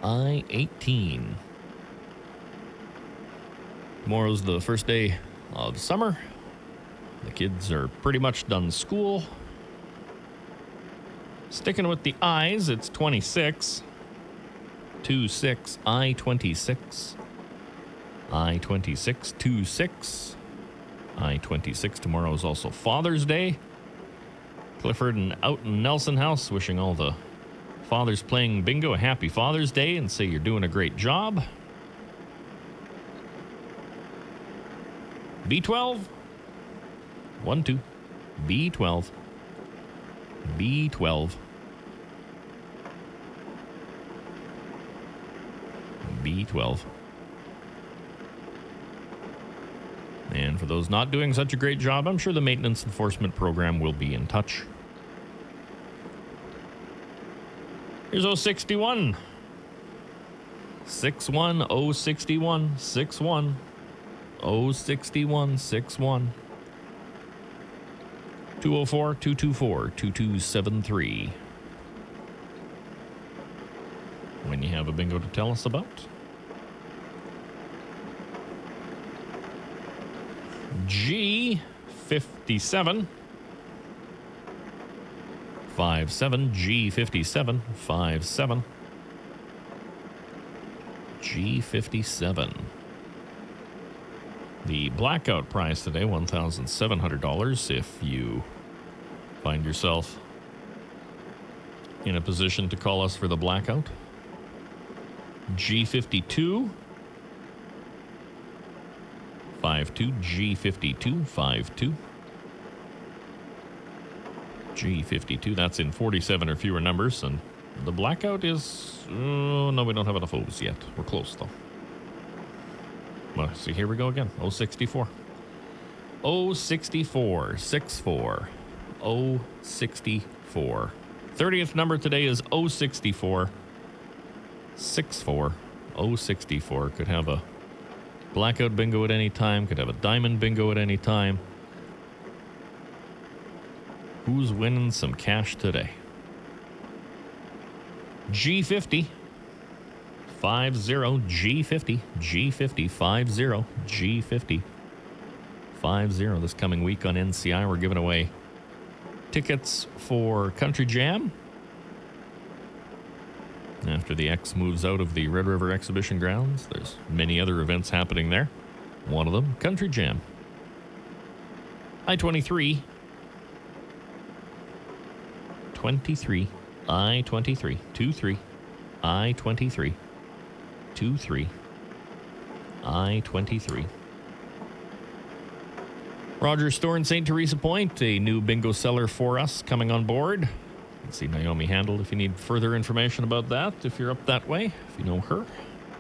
I-18. Tomorrow's the first day of summer. The kids are pretty much done school. Sticking with the I's, it's 26. 26, I-26. I-26, 26. I-26. Tomorrow is also Father's Day. Clifford and out in Nelson House wishing all the fathers playing bingo a happy Father's Day and say you're doing a great job. B12. 1, 2. B12. B12. B12. And for those not doing such a great job, I'm sure the maintenance enforcement program will be in touch. Here's 061. 61, 061, 61. 061, 61. 204-224-2273. When you have a bingo to tell us about. G57. 57. G57. 57. G57. The blackout prize today, $1,700. If you find yourself in a position to call us for the blackout. G52. 52. G52. 52. G52. That's in 47 or fewer numbers. And the blackout is... Oh, no, we don't have enough O's yet. We're close, though. Well, see, here we go again. 064. 064. 64. 064. 30th number today is 064. 64. 064. Could have a blackout bingo at any time. Could have a diamond bingo at any time. Who's winning some cash today? G50. 50. G50. G50. 50. G50. 50. This coming week on NCI, we're giving away tickets for Country Jam. After the X moves out of the Red River Exhibition Grounds, there's many other events happening there. One of them, Country Jam. I-23. 23. I-23. 23. I-23. 23. I-23. Rogers Store in St. Teresa Point, a new bingo seller for us coming on board. You can see Naomi Handel if you need further information about that, if you're up that way, if you know her.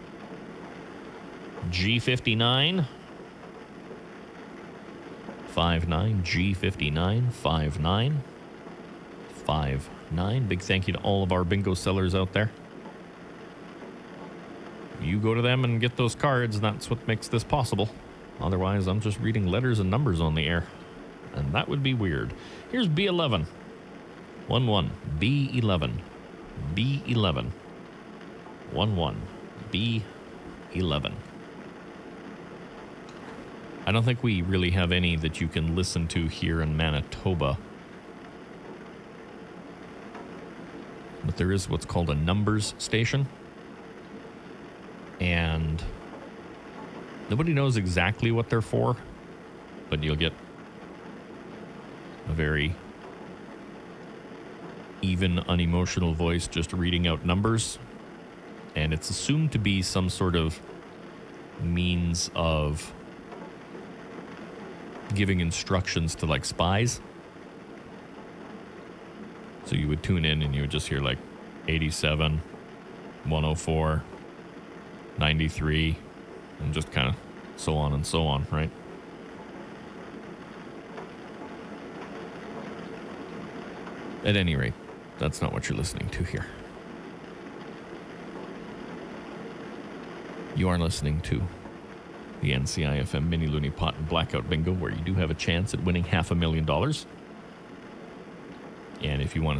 G59. 59. G59. 59. 59. Big thank you to all of our bingo sellers out there. You go to them and get those cards, and that's what makes this possible. Otherwise, I'm just reading letters and numbers on the air, and that would be weird. Here's B11. 1-1. B11. B11. 1-1. B11. I don't think we really have any that you can listen to here in Manitoba. But there is what's called a numbers station. And nobody knows exactly what they're for, but you'll get a very even, unemotional voice just reading out numbers. And it's assumed to be some sort of means of giving instructions to, like, spies. So you would tune in and you would just hear, like, 87, 104, 93, and just kind of so on and so on, right? At any rate, that's not what you're listening to here. You are listening to the NCIFM Mini Looney Pot and Blackout Bingo, where you do have a chance at winning $500,000. And if you want to